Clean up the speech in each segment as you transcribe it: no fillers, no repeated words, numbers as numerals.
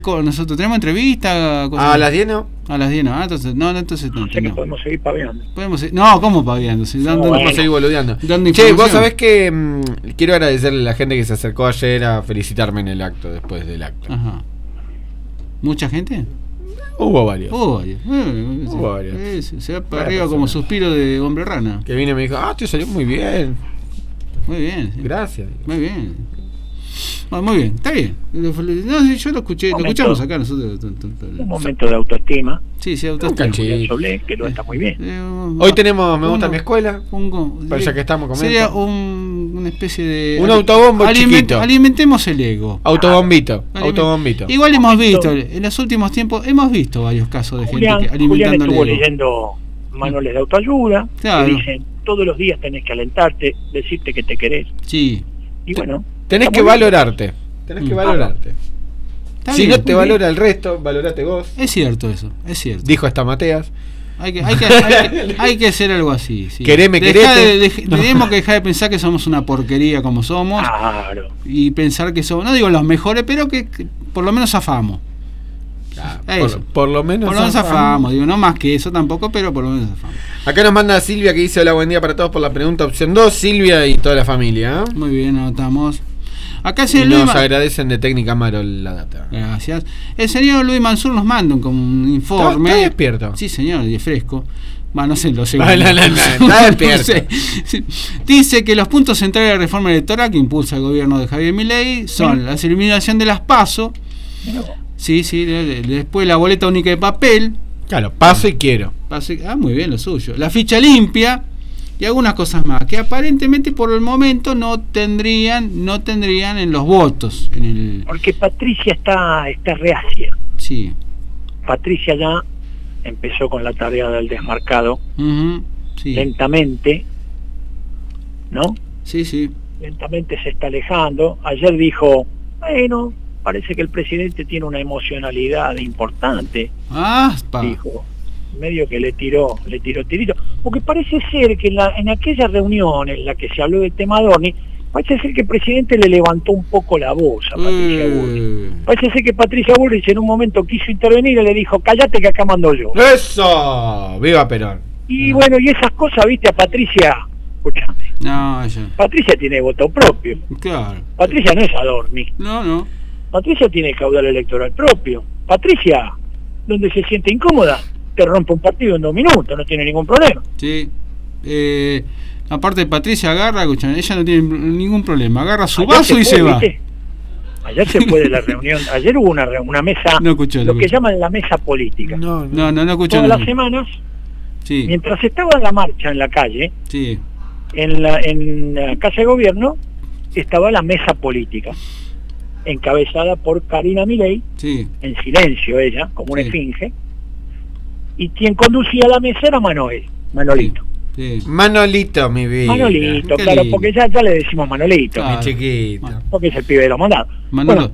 Nosotros tenemos entrevista. ¿A las 10 no? A las 10 no. Entonces no. Sé que podemos seguir paveando. ¿Cómo paveando? Podemos seguir boludeando. Che, vos sabés que quiero agradecerle a la gente que se acercó ayer a felicitarme en el acto, después del acto. Ajá. ¿Mucha gente? Hubo varios. Se va para arriba como suspiro de hombre rana. Que vino y me dijo, te salió muy bien. Muy bien. Sí. Gracias. Muy bien. Bueno, muy bien, está bien. No, yo lo escuché, lo escuchamos acá nosotros. Un momento de autoestima. Sí, autoestima. Que lo está muy bien. Hoy tenemos Me Gusta Mi Escuela. Ya que estamos comiendo. Sería una especie de... Un autobombo chiquito. Alimentemos el ego. Autobombito. Igual hemos visto, en los últimos tiempos, varios casos de gente que alimentando Julián estuvo el ego. leyendo manuales de autoayuda. Claro. Que dicen, todos los días tenés que alentarte, decirte que te querés. Sí. Y bueno... Tenés que valorarte. Si no te valora el resto, valorate vos. Es cierto eso, es cierto. Dijo hasta Mateas. Hay que hacer algo así. Sí. Querete. Tenemos que dejar de pensar que somos una porquería como somos. Claro. Y pensar que somos, no digo los mejores, pero que por lo menos zafamos. Claro, por lo menos zafamos. Digo, no más que eso tampoco, pero por lo menos zafamos. Acá nos manda Silvia que dice: hola, buen día para todos por la pregunta opción 2. Silvia y toda la familia. Muy bien, anotamos. Acá nos agradecen de Técnica Marol la data. Gracias. El señor Luis Mansur nos manda un informe. ¿Está despierto? Sí, señor, y es fresco. No sé, lo sé. No, está despierto. Dice que los puntos centrales de la reforma electoral que impulsa el gobierno de Javier Milei son la eliminación de las PASO. Sí, después la boleta única de papel. Claro, paso y quiero. Muy bien, lo suyo. La ficha limpia. Y algunas cosas más que aparentemente por el momento no tendrían en los votos porque Patricia está reacia. Sí. Patricia ya empezó con la tarea del desmarcado. Sí. Lentamente, ¿no? Sí. Lentamente se está alejando. Ayer dijo, bueno, parece que el presidente tiene una emocionalidad importante. Dijo, medio que le tiró tirito, porque parece ser que en aquella reunión en la que se habló del tema Adorni, parece ser que el presidente le levantó un poco la voz a Patricia Bullrich. Parece ser que Patricia Bullrich en un momento quiso intervenir y le dijo, cállate que acá mando yo. ¡Eso! ¡Viva Perón! Y bueno, y esas cosas, viste, a Patricia, escúchame. No, Patricia tiene voto propio. Claro. Patricia no es Adorni. No. Patricia tiene caudal electoral propio. Patricia, donde se siente incómoda, te rompe un partido en 2 minutos, no tiene ningún problema. Sí. Aparte Patricia agarra, escuchan, ella no tiene ningún problema, agarra su vaso y se va. Ayer se fue de la reunión, ayer hubo una mesa, lo que llaman la mesa política. No escuché. Todas las semanas, sí. Mientras estaba en la marcha en la calle, sí. en la Casa de Gobierno, estaba la mesa política, encabezada por Karina Milei, sí. En silencio ella, como una esfinge, y quien conducía la mesa era Manolito. Sí. Manolito, mi vida. Manolito, claro, porque ya le decimos Manolito. Mi chiquito. Porque es el pibe de los mandados. Manolo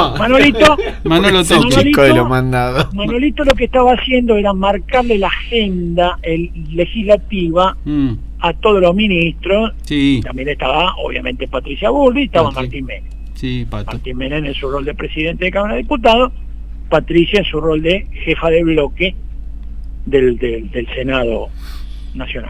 chico de los mandados. Manolito lo que estaba haciendo era marcarle la agenda legislativa a todos los ministros. Sí. También estaba, obviamente, Patricia Bullrich, estaba Martín Menem. Sí, Martín Menem en su rol de presidente de Cámara de Diputados, Patricia en su rol de jefa de bloque del Senado Nacional.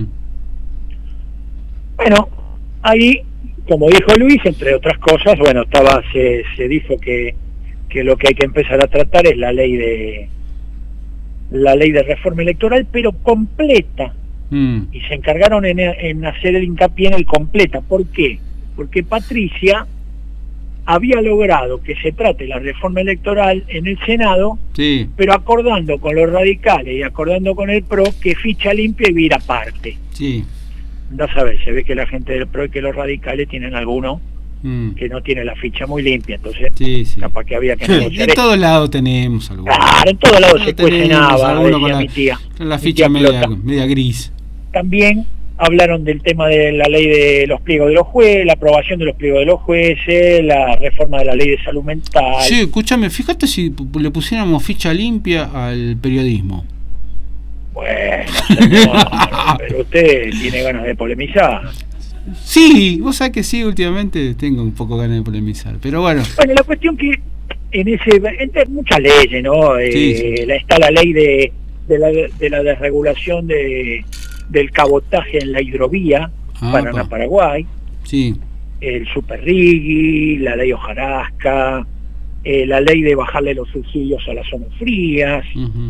Bueno, ahí, como dijo Luis, entre otras cosas, bueno, se dijo que lo que hay que empezar a tratar es la ley de reforma electoral, pero completa. Y se encargaron en hacer el hincapié en el completa. ¿Por qué? Porque Patricia había logrado que se trate la reforma electoral en el Senado, sí. Pero acordando con los radicales y acordando con el PRO que ficha limpia y vira aparte. Sí. Ya sabes, se ve que la gente del PRO y que los radicales tienen alguno que no tiene la ficha muy limpia, entonces capaz que había que negociar. En todos lados tenemos alguno. Claro, en todos lados se cuestionaba, decía mi tía. La ficha media gris. También hablaron del tema de la ley de los pliegos de los jueces, la aprobación de los pliegos de los jueces, la reforma de la ley de salud mental. Sí, escúchame, fíjate si le pusiéramos ficha limpia al periodismo. Bueno, señor, pero usted tiene ganas de polemizar. Sí, vos sabés que sí, últimamente tengo un poco ganas de polemizar, pero bueno. Bueno, la cuestión que entre muchas leyes, ¿no? Está la ley de la desregulación del cabotaje en la hidrovía Paraná-Paraguay, el Superrigui, la ley Hojarasca, la ley de bajarle los subsidios a las zonas frías,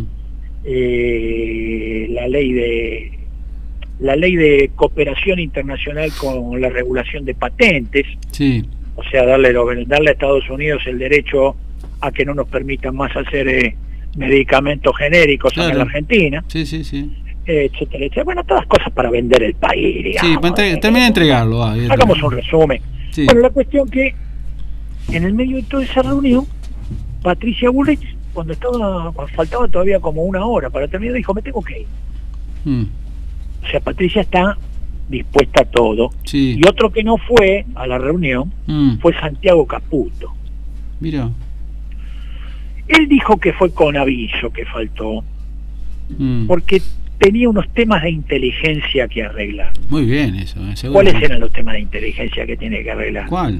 la ley de cooperación internacional con la regulación de patentes, o sea, darle a Estados Unidos el derecho a que no nos permitan más hacer medicamentos genéricos acá en la Argentina, etcétera, etcétera. Bueno, todas cosas para vender el país, digamos. Termina de entregarlo. Hagamos un resumen. Bueno, la cuestión que en el medio de toda esa reunión, Patricia Bullrich, cuando faltaba todavía como una hora para terminar, dijo, me tengo que ir. O sea, Patricia está dispuesta a todo. Y otro que no fue a la reunión fue Santiago Caputo. Mira. Él dijo que fue con aviso que faltó, porque tenía unos temas de inteligencia que arreglar. Muy bien eso. ¿Cuáles eran los temas de inteligencia que tiene que arreglar? ¿Cuál?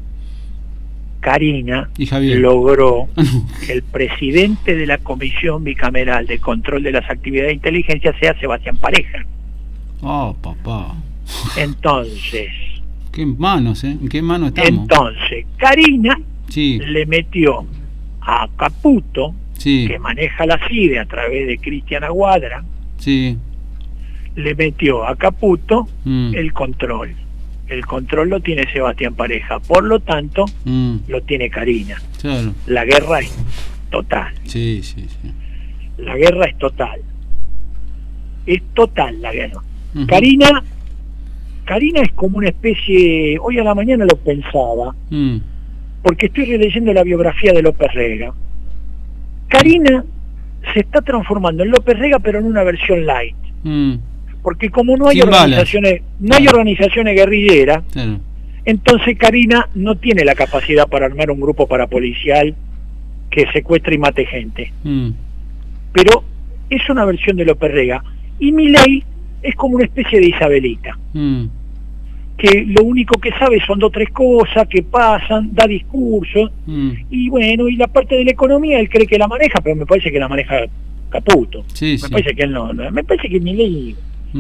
Karina logró que el presidente de la Comisión Bicameral de Control de las Actividades de Inteligencia sea Sebastián Pareja. Oh, papá. Entonces... ¿En qué manos estamos? Entonces, Karina le metió a Caputo, que maneja la CIDE a través de Cristian Aguadra, le metió a Caputo el control. El control lo tiene Sebastián Pareja, por lo tanto, lo tiene Karina. Claro. La guerra es total. La guerra es total. Es total la guerra. Karina es como una especie, hoy a la mañana lo pensaba, porque estoy releyendo la biografía de López Rega. Karina se está transformando en López Rega, pero en una versión light. Porque como no hay organizaciones, organizaciones guerrilleras, entonces Karina no tiene la capacidad para armar un grupo parapolicial que secuestre y mate gente. Pero es una versión de López Rega. Y Milei es como una especie de Isabelita, que lo único que sabe son 2 o 3 cosas que pasan, da discursos, y bueno, y la parte de la economía él cree que la maneja, pero me parece que la maneja Caputo. Parece que él no, me parece que Milei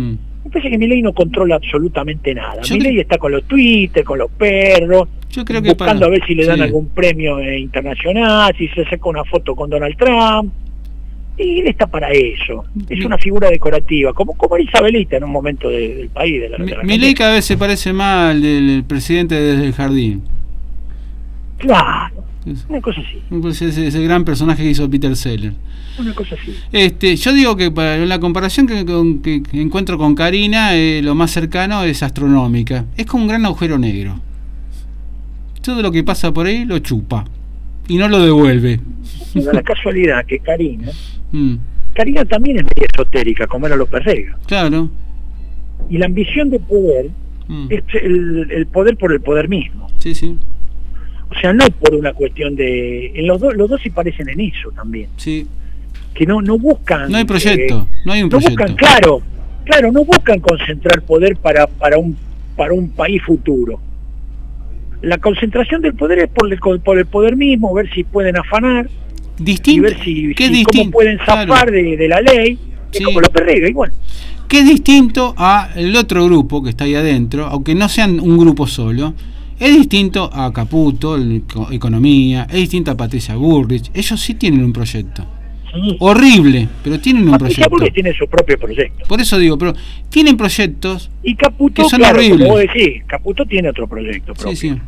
no controla absolutamente nada. Milei está con los Twitter, con los perros, buscando a ver si le dan algún premio internacional, si se saca una foto con Donald Trump. Y él está para eso. Es una figura decorativa, como Isabelita en un momento del país. Milei cada vez se parece más al del presidente desde el jardín. Claro, una cosa así. Ese gran personaje que hizo Peter Sellers. Una cosa así. Yo digo que para la comparación que encuentro con Karina, lo más cercano es astronómica. Es como un gran agujero negro. Todo lo que pasa por ahí lo chupa y no lo devuelve. Da la casualidad que Karina también es medio esotérica, como era López Rega. Claro. Y la ambición de poder es el poder por el poder mismo. O sea, no por una cuestión de... los dos sí parecen en eso también. Que no buscan... No hay proyecto, no hay un proyecto. Buscan, claro, no buscan concentrar poder para un país futuro. La concentración del poder es por el poder mismo, ver si pueden afanar, y ver si cómo pueden zafar de la ley, es como López Rega, igual. Que es distinto al otro grupo que está ahí adentro, aunque no sean un grupo solo. Es distinto a Caputo, Economía, es distinto a Patricia Bullrich. Ellos sí tienen un proyecto. Horrible, pero tienen un proyecto. Patricia Bullrich tiene su propio proyecto. Por eso digo, pero tienen proyectos y Caputo, que son horribles. Como vos decís, Caputo tiene otro proyecto propio.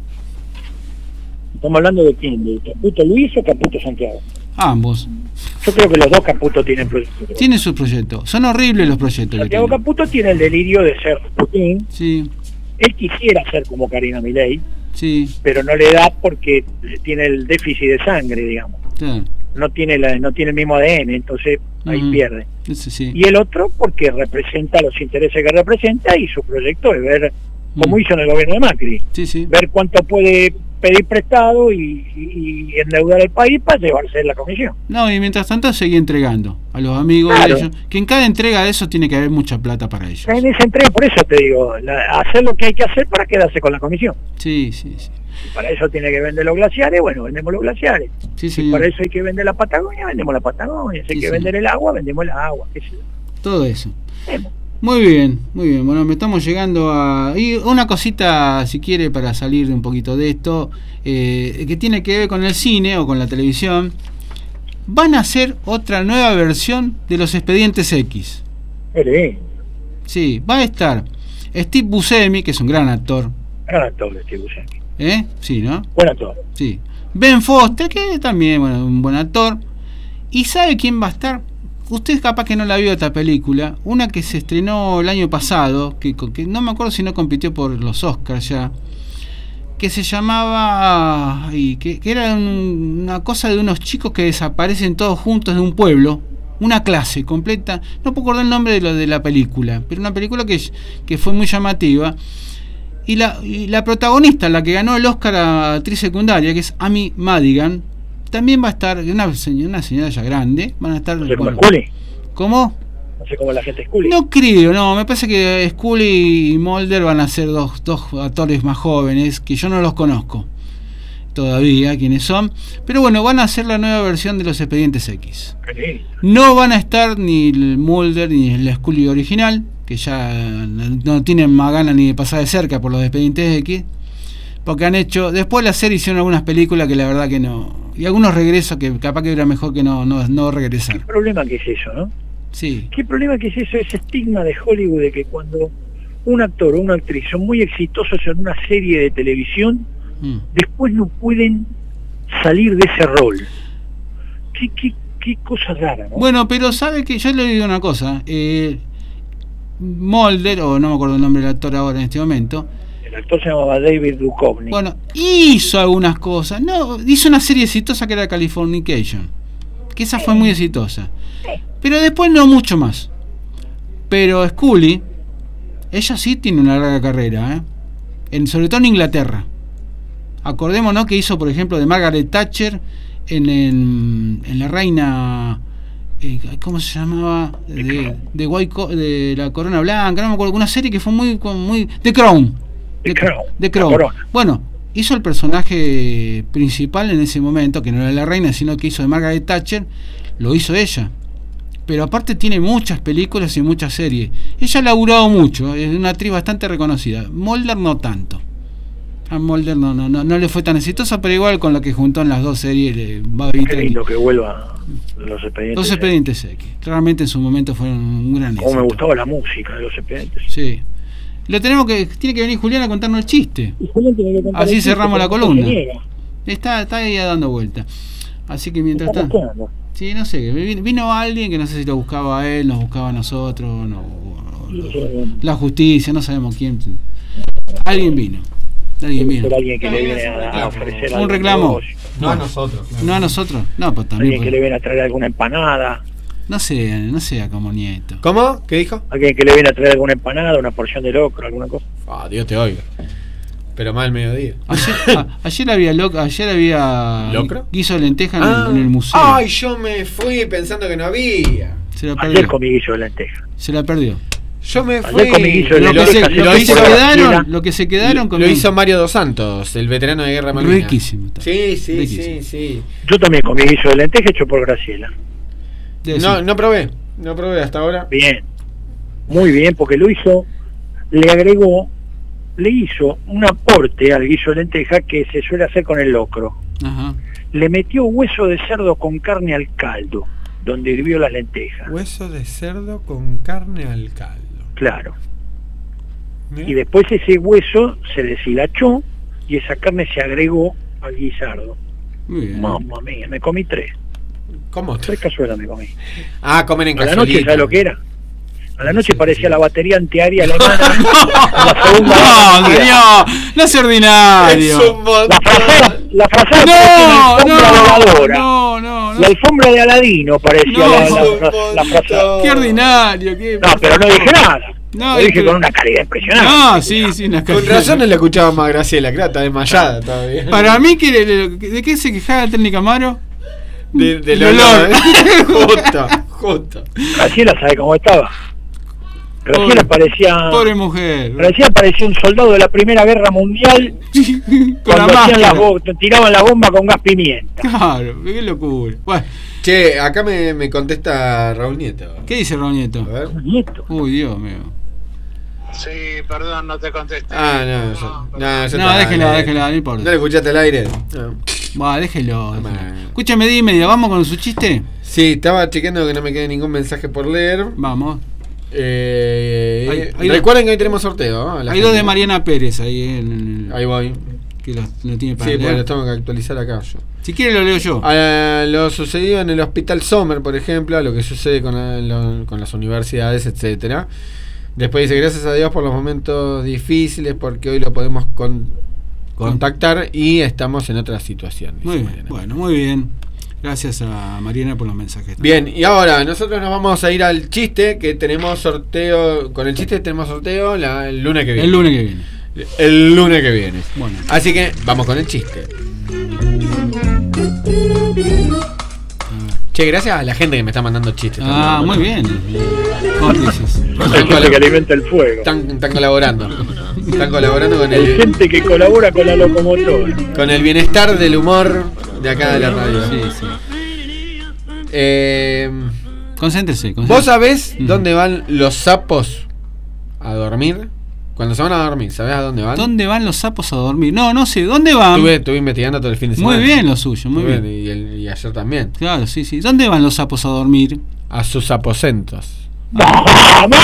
Estamos hablando de quién, de Caputo Luis o Caputo Santiago. Ambos. Yo creo que los dos Caputo tienen proyectos. Tienen sus proyectos. Son horribles los proyectos. Santiago Caputo tiene el delirio de ser Putin. Él quisiera ser como Karina Milei, pero no le da porque tiene el déficit de sangre, digamos. No tiene el mismo ADN, entonces ahí pierde. Y el otro porque representa los intereses que representa, y su proyecto es ver, como hizo en el gobierno de Macri, ver cuánto puede pedir prestado y endeudar el país para llevarse la comisión. Y mientras tanto seguir entregando a los amigos de ellos, que en cada entrega de eso tiene que haber mucha plata para ellos. En esa entrega, por eso te digo, hacer lo que hay que hacer para quedarse con la comisión. Y para eso tiene que vender los glaciares, bueno, vendemos los glaciares. Sí, y para eso hay que vender la Patagonia, vendemos la Patagonia. Si hay que vender el agua, vendemos el agua. Todo eso. Muy bien, muy bien. Bueno, me estamos llegando a... Y una cosita, si quiere, para salir un poquito de esto, que tiene que ver con el cine o con la televisión. Van a hacer otra nueva versión de los Expedientes X. Sí, va a estar Steve Buscemi, que es un gran actor. Gran actor, Steve Buscemi. Sí, ¿no? Buen actor. Sí. Ben Foster, que también, bueno, un buen actor. ¿Y sabe quién va a estar? Usted capaz que no la vio esta película. Una que se estrenó el año pasado, que no me acuerdo si no compitió por los Oscars ya, que se llamaba... que era una cosa de unos chicos que desaparecen todos juntos de un pueblo. Una clase completa. No puedo acordar el nombre de la película, pero una película que fue muy llamativa. Y la protagonista, la que ganó el Oscar a actriz secundaria, que es Amy Madigan, también va a estar, una señora ya grande, van a estar... No sé, como Scully. ¿Cómo? No sé cómo la gente Scully. No creo, no, me parece que Scully y Mulder van a ser dos actores más jóvenes, que yo no los conozco todavía quiénes son, pero bueno, van a hacer la nueva versión de los Expedientes X. No van a estar ni el Mulder ni el Scully original, que ya no tienen más ganas ni de pasar de cerca por los Expedientes X, porque han hecho, después de la serie hicieron algunas películas que la verdad que no, y algunos regresos que capaz que era mejor que no regresar. ¿Qué problema que es eso, no? Sí. ¿Qué problema que es eso, ese estigma de Hollywood de que cuando un actor o una actriz son muy exitosos en una serie de televisión, después no pueden salir de ese rol? Qué cosa rara, ¿no? Bueno, pero sabe que yo le digo una cosa, Mulder, o no me acuerdo el nombre del actor ahora en este momento, el actor se llamaba David Duchovny. Bueno, hizo algunas cosas, hizo una serie exitosa que era Californication, que esa fue muy exitosa, pero después no mucho más. Pero Scully, ella sí tiene una larga carrera, sobre todo en Inglaterra. Acordémonos que hizo, por ejemplo, de Margaret Thatcher en La Reina, ¿cómo se llamaba? De la Corona Blanca, no me acuerdo, una serie que fue muy The Crown. The Crown. Bueno, hizo el personaje principal en ese momento, que no era la reina, sino que hizo de Margaret Thatcher, lo hizo ella. Pero aparte tiene muchas películas y muchas series. Ella ha laburado mucho, es una actriz bastante reconocida. Mulder no tanto. A Mulder no le fue tan exitosa, pero igual con la que juntó en las dos series va a venir. Qué lindo que vuelva Los Expedientes X. Realmente en su momento fueron un gran éxito. Como me gustaba la música de Los Expedientes. Sí. Tiene que venir Julián a contarnos el chiste. Así cerramos la columna. Está ahí dando vuelta. Así que mientras tanto. Sí, no sé. Vino alguien que no sé si lo buscaba a él, nos buscaba a nosotros, la justicia, no sabemos quién. Alguien vino. Alguien que le viene a ofrecer un reclamo. No a nosotros. Claro. No a nosotros. No, pues también. Alguien que le viene a traer alguna empanada. No sea como Nieto. ¿Cómo? ¿Qué dijo? Alguien que le viene a traer alguna empanada, una porción de locro, alguna cosa. Dios te oiga. Pero más al mediodía. Ayer había ¿locro? Guiso de lenteja en el museo. Ay, yo me fui pensando que no había. Se la perdió. Ayer comí guiso de lenteja. Se la perdió. Yo me fui. Lo que se quedaron lo hizo Mario Dos Santos, el veterano de Guerra Malvinas. Riquísimo. Sí. Yo también comí guiso de lenteja hecho por Graciela. No probé hasta ahora. Bien, muy bien, porque le hizo un aporte al guiso de lenteja que se suele hacer con el locro. Ajá. Le metió hueso de cerdo con carne al caldo, donde hirvió las lentejas. Hueso de cerdo con carne al caldo. Claro. Y después ese hueso se deshilachó y esa carne se agregó al guisardo. Mamma mía, me comí 3. ¿Cómo? 3 cazuelas me comí. Comer en cazuelita. A la noche, ¿sabes lo que era? A la noche parecía la batería antiaérea alemana. La segunda no es ordinario. La frazada no. La alfombra de Aladino parecía la frazada. Qué ordinario. No, pero no dije nada. Lo dije con una calidad impresionante. Sí, una calidad. Con razón no le escuchaba más Graciela, que está desmayada todavía. Para mí, ¿de qué se quejaba el técnico Amaro? Del olor. Jota. Graciela sabe cómo estaba. Recién aparecía... Pobre mujer. Recién aparecía un soldado de la Primera Guerra Mundial cuando tiraban la bomba con gas pimienta. Claro, qué locura. Bueno. Che, acá me contesta Raúl Nieto. ¿Qué dice Raúl Nieto? A ver. Nieto. Uy, Dios mío. Sí, perdón, no te contesté. No, déjela, no importa. ¿No le escuchaste al aire? Va, déjelo. Escúchame, dime, ¿vamos con su chiste? Sí, estaba chequeando que no me quede ningún mensaje por leer. Vamos. Recuerden que hoy tenemos sorteo. Hay dos de Mariana Pérez ahí ahí voy. Que lo tiene para leer. Sí, pues lo tengo que actualizar acá yo. Si quiere lo leo yo. Lo sucedido en el Hospital Sommer, por ejemplo, lo que sucede con las universidades, etcétera. Después dice, gracias a Dios por los momentos difíciles, porque hoy lo podemos contactar y estamos en otra situación. Muy bien, bueno, muy bien. Gracias a Mariana por los mensajes. Bien, y ahora nosotros nos vamos a ir al chiste, que tenemos sorteo. Con el chiste tenemos sorteo el lunes que viene. El lunes que viene. Bueno. Así que vamos con el chiste. Che, gracias a la gente que me está mandando chistes. Muy bien. Cómplices. Gente que alimenta el fuego. Están colaborando. Están colaborando con Hay gente que colabora con la locomotora. Con el bienestar del humor de acá de la radio. Sí. Concéntrese. ¿Vos sabés dónde van los sapos a dormir? Cuando se van a dormir, ¿sabés a dónde van? ¿Dónde van los sapos a dormir? No sé, ¿dónde van? Estuve investigando todo el fin de semana. Muy bien lo suyo, muy bien. Y ayer también. Claro, sí. ¿Dónde van los sapos a dormir? A sus aposentos. ¡Vamos!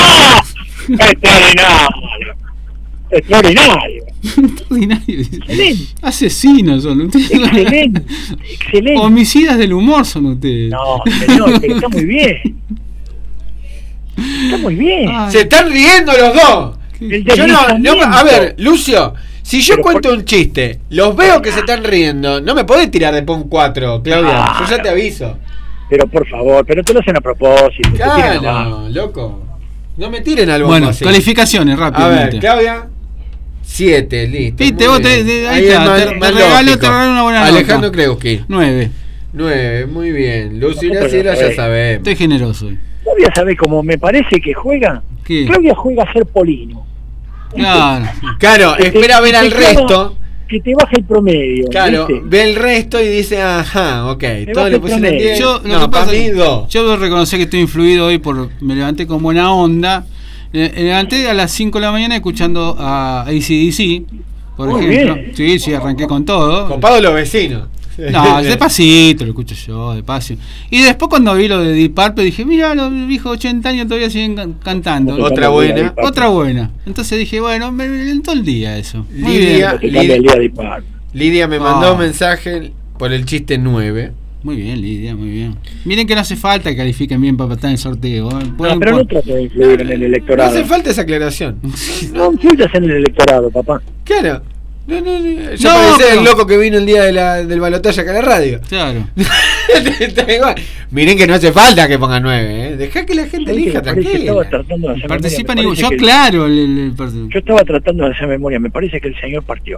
Extraordinario. Excelente. Asesinos son ustedes. Excelente. Homicidas del humor son ustedes. No, señor, pero está muy bien. Está muy bien. Ay. Se están riendo los dos. Yo a ver, Lucio, si yo cuento un chiste, los veo que se están riendo, no me podés tirar después un 4, Claudia, yo ya te aviso. Pero por favor, pero te lo hacen a propósito. Claro, loco. No me tiren al bombo. Bueno, así. Calificaciones rápidamente. A ver, Claudia, 7, listo. Viste, vos te regalo una buena nota. Alejandro Kreuski, 9, muy bien. Lucio y Graciela ya sabemos. Estoy generoso hoy. Claudia, ¿sabés cómo me parece que juega? ¿Qué? Claudia juega a ser Polino. Claro, espera ver al resto. Que te baje el promedio. Claro, ¿viste? Ve el resto y dice, ajá, ok. Todo le pusieron 10. Yo debo reconocer que estoy influido hoy me levanté con buena onda. Me levanté a las 5 de la mañana escuchando a AC/DC, por ejemplo. Bien. Sí, arranqué con todo. Copado los vecinos. No, despacito, lo escucho yo, despacio. Y después cuando vi lo de Deep Purple dije, mira, los viejos 80 años todavía siguen cantando. Otra buena. Entonces dije, bueno, me lentó el día eso. Lidia me mandó un mensaje por el chiste 9. Muy bien, Lidia, muy bien. Miren que no hace falta que califiquen bien para estar en el sorteo. Pero no trate de influir en el electorado. No hace falta esa aclaración. No influyas en el electorado, papá. Claro. No. Yo parecía el loco que vino el día del balotaje acá en la radio. Claro. Miren que no hace falta que pongan 9, ¿eh? Dejá que la gente elija, tranquila. Participan igual. Yo aclaro Yo estaba tratando de hacer memoria. Me parece que el señor partió.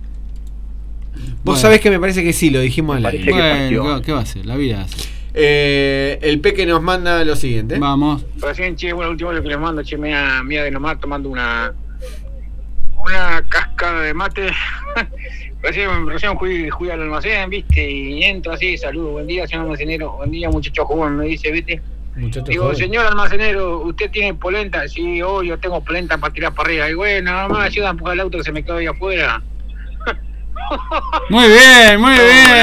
Vos sabés que me parece que sí, lo dijimos al aire. Bueno, ¿qué va a hacer? La vida hace. El Peque nos manda lo siguiente. Vamos. Recién, el último lo que les mando, mía de nomás tomando una cascada de mate. recién fui al almacén, viste, y entro así, saludo, buen día, señor almacenero, buen día, muchacho joven, me dice, viste. Digo, joven. Señor almacenero, ¿usted tiene polenta? Sí, yo tengo polenta para tirar para arriba. Y bueno, nada más ayuda a empujar el auto que se me quedó ahí afuera. Muy bien. Muy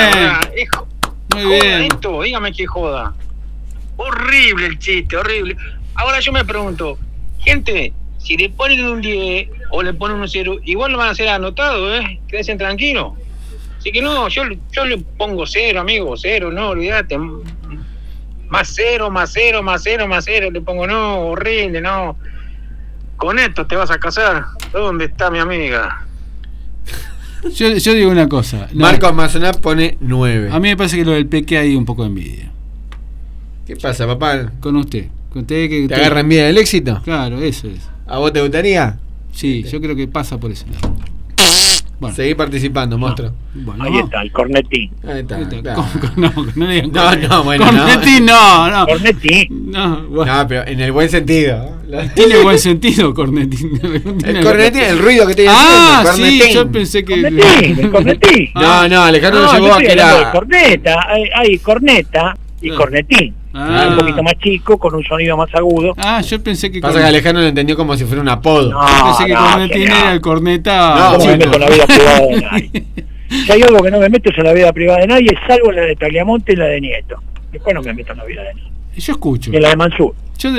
bien. Esto, dígame que joda. Horrible el chiste, horrible. Ahora yo me pregunto, gente, si le ponen un 10 o le ponen un 0, igual lo van a hacer anotado, quédense tranquilos. Así que no, yo le pongo 0, amigo, 0, no, olvídate. Más 0, le pongo, no, horrible, no. Con esto te vas a casar. ¿Dónde está mi amiga? Yo digo una cosa. Marco Amazoná pone 9. A mí me parece que lo del Peque hay un poco de envidia. ¿Qué pasa, papá? Con usted que ¿Te agarra envidia del éxito? Claro, eso es. ¿A vos te gustaría? Sí, yo creo que pasa por ese lado. Bueno. Seguí participando, monstruo. Bueno, ahí está, el cornetín. Ahí está. Claro. No le digan bueno. Cornetín, no. Cornetín. No, pero en el buen sentido. Tiene buen sentido, cornetín. El cornetín, el ruido que te haciendo. Sí, yo pensé que. El cornetín. No, Alejandro lo llevó a que era. Corneta, hay corneta y cornetín. Un poquito más chico, con un sonido más agudo. Yo pensé que... Pasa que Alejandro lo entendió como si fuera un apodo. Yo pensé que cornetín era el corneta... No me meto en la vida privada de nadie. Si hay algo que no me meto es en la vida privada de nadie, salvo la de Tagliamonte y la de Nieto. Después no me meto en la vida de nadie. Yo escucho. Y en la de Mansur.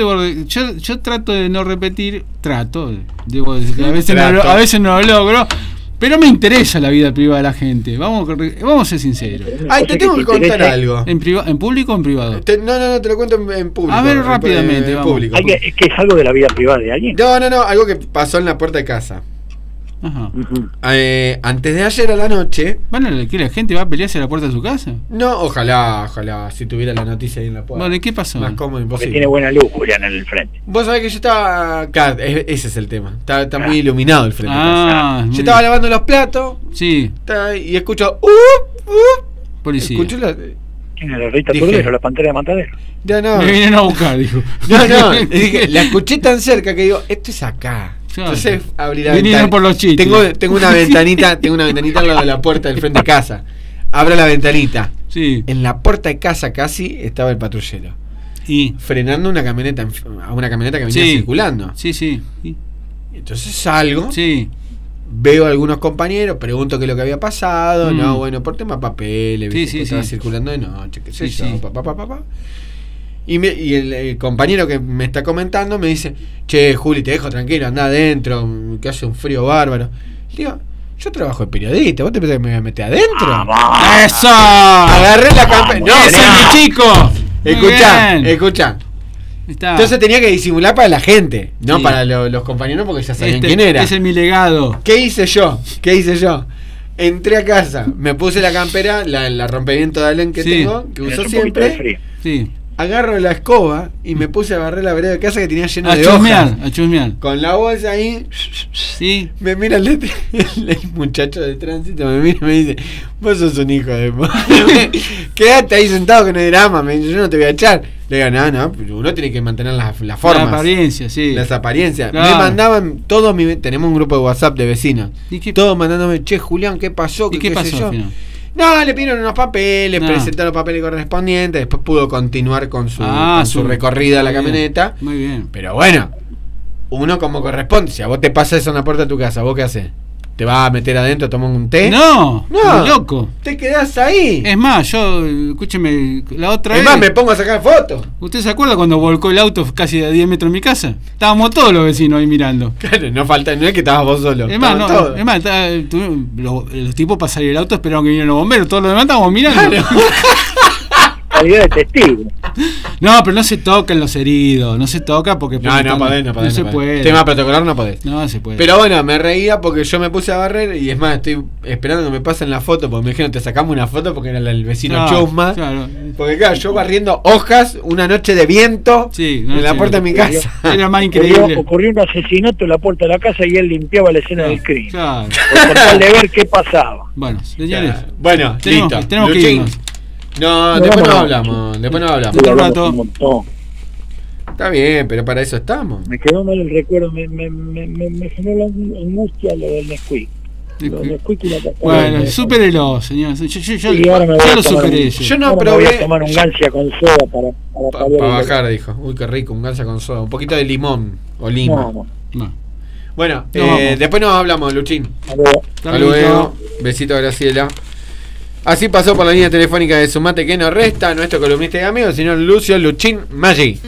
Yo trato de no repetir, debo decir, a veces no lo logro, pero me interesa la vida privada de la gente. Vamos a ser sinceros. Te tengo que contar algo. ¿En público o en privado? No, te lo cuento en público. A ver, rápidamente. En público. ¿Es que es algo de la vida privada de alguien? No, algo que pasó en la puerta de casa. Ajá. Antes de ayer a la noche. Bueno, ¿que la gente va a pelearse a la puerta de su casa? No, ojalá, si tuviera la noticia ahí en la puerta. Bueno, ¿y qué pasó? Más cómodo, imposible. Porque tiene buena luz, Julián, en el frente. Vos sabés que yo estaba... Claro, ese es el tema. Está muy iluminado el frente. Yo estaba lavando los platos. Sí. Y escucho... Policía. Escucho ¿Quién es la Rita Turdero, la Pantera de Matadero? No. Me vienen a buscar, dijo. No. La escuché tan cerca que digo, esto es acá. Entonces abrí la ventana. Por los chistes. Tengo una ventanita al lado de la puerta del frente de casa. Abro la ventanita. Sí. En la puerta de casa casi estaba el patrullero. Y frenando una camioneta que venía circulando. Sí. Entonces salgo. Sí. Veo a algunos compañeros, pregunto qué es lo que había pasado. No, bueno, por tema papeles, estaba circulando de noche, qué sé yo, papá. Y el compañero que me está comentando me dice, che, Juli, te dejo tranquilo, anda adentro, que hace un frío bárbaro. Y digo, yo trabajo de periodista, ¿vos te pensás que me voy a meter adentro? ¡Eso! Agarré la campera. ¡No, ese es mi chico! Escuchá. Entonces tenía que disimular para la gente, no para los compañeros, porque ya sabían quién era. Ese es mi legado. ¿Qué hice yo? Entré a casa, me puse la campera, la rompeviento de Allen que tengo, que uso siempre. Sí. Agarro la escoba y me puse a barrer la vereda de casa que tenía lleno de hojas. A chusmear. Con la bolsa ahí. Sí. Me mira el muchacho de tránsito, me mira y me dice, vos sos un hijo de... Quédate ahí sentado que no hay drama. Me dice, yo no te voy a echar. Le digo, no, uno tiene que mantener las formas. La apariencia, sí. Las apariencias. Claro. Me mandaban todos tenemos un grupo de WhatsApp de vecinos. Todos mandándome, che, Julián, ¿qué pasó? ¿Y qué pasó? No, le pidieron unos papeles, presentó los papeles correspondientes, después pudo continuar con su recorrida a la camioneta. Muy bien. Pero bueno, uno como corresponde. Si a vos te pasa eso en la puerta de tu casa, ¿vos qué haces? ¿Te vas a meter adentro a tomar un té? No, loco. Te quedás ahí. Es más, escúcheme, la otra vez... Es más, me pongo a sacar fotos. ¿Usted se acuerda cuando volcó el auto casi a 10 metros de mi casa? Estábamos todos los vecinos ahí mirando. Claro, no es que estabas vos solo. Es más, los tipos para salir del auto esperaron que vinieran los bomberos, todos los demás estábamos mirando. Claro. Calidad de testigo. No, pero no se tocan los heridos, no se toca porque... No se puede. Tema protocolar no podés. No se puede. Pero bueno, me reía porque yo me puse a barrer y es más, estoy esperando que me pasen la foto porque me dijeron, te sacamos una foto porque era el vecino Chusma. Claro. Porque claro, yo barriendo hojas una noche de viento en la puerta de mi casa. Era más increíble. Ocurrió un asesinato en la puerta de la casa y él limpiaba la escena del crimen. Claro. Por tal de ver qué pasaba. Bueno, señores. Claro. Bueno, listo. Tenemos que irnos. No, después no hablamos. Otro rato. Está bien, pero para eso estamos. Me quedó mal el recuerdo, me generó la angustia lo del Nesquik. Bueno, supérelo, señor. Yo lo superé. Yo no probé. Voy a tomar un gansia con soda para bajar, dijo. Uy, qué rico, un gansia con soda. Un poquito de limón o lima. No. Bueno, después nos hablamos, Luchín. Hasta luego. Besito a Graciela. Así pasó por la línea telefónica de Sumate que nos resta nuestro columnista y amigo, el señor Lucio Luchín Maggi.